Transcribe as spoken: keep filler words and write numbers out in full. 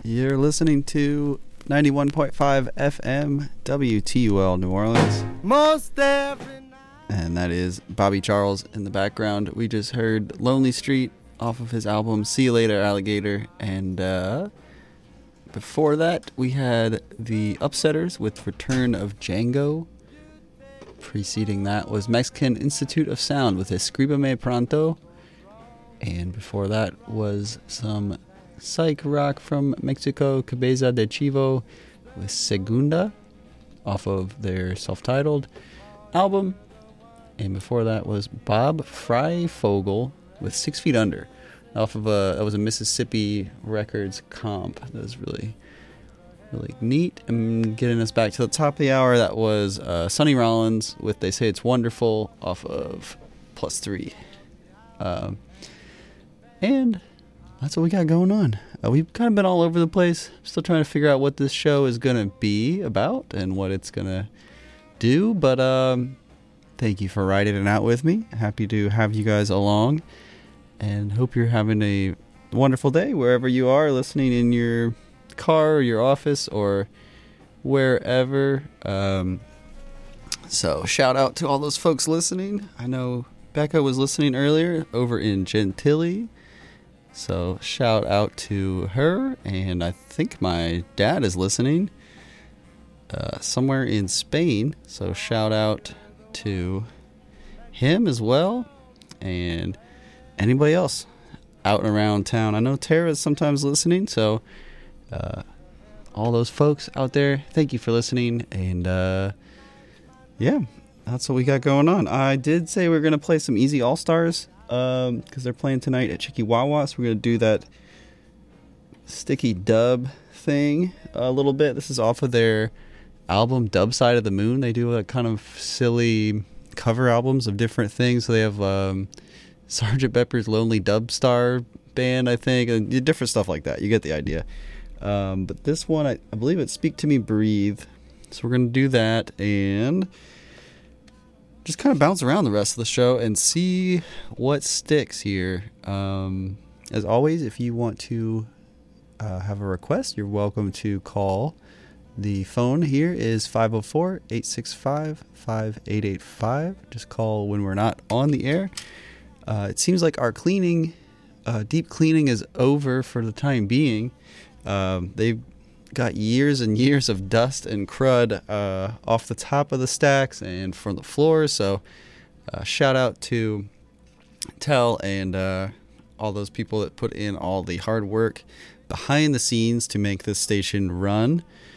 You're listening to ninety-one point five F M W T U L New Orleans. Most every night. And that is Bobby Charles in the background. We just heard Lonely Street off of his album See You Later Alligator. And uh, before that, we had the Upsetters with Return of Django. Preceding that was Mexican Institute of Sound with Escríbeme Pronto. And before that was some psych rock from Mexico, Cabeza de Chivo with Segunda off of their self-titled album. And before that was Bob Freifogel with Six Feet Under off of a, that was a Mississippi Records comp. That was really, really neat. And getting us back to the top of the hour, that was uh, Sonny Rollins with They Say It's Wonderful off of Plus Three. Um, and that's what we got going on. Uh, we've kind of been all over the place. Still trying to figure out what this show is going to be about and what it's going to do. But um, thank you for riding it out with me. Happy to have you guys along. And hope you're having a wonderful day wherever you are, listening in your car or your office or wherever. Um, so shout out to all those folks listening. I know Becca was listening earlier over in Gentilly. So shout out to her, and I think my dad is listening uh, somewhere in Spain. So shout out to him as well, and anybody else out and around town. I know Tara's sometimes listening, so uh, all those folks out there, thank you for listening, and uh, yeah, that's what we got going on. I did say we were going to play some Easy All-Stars, Um, because they're playing tonight at Chiquiwawa, so we're going to do that sticky dub thing a little bit. This is off of their album Dub Side of the Moon. They do a kind of silly cover albums of different things. So they have um, Sergeant Pepper's Lonely Dub Star Band, I think, and different stuff like that. You get the idea. Um, but this one, I, I believe it's Speak to Me, Breathe. So we're going to do that and just kind of bounce around the rest of the show and see what sticks here. Um, as always, if you want to uh, have a request, you're welcome to call. The phone here is five oh four, eight six five, five eight eight five. Just call when we're not on the air. Uh, it seems like our cleaning, uh, deep cleaning is over for the time being. Um, they've got years and years of dust and crud uh, off the top of the stacks and from the floors. So uh, shout out to Tell and uh, all those people that put in all the hard work behind the scenes to make this station run.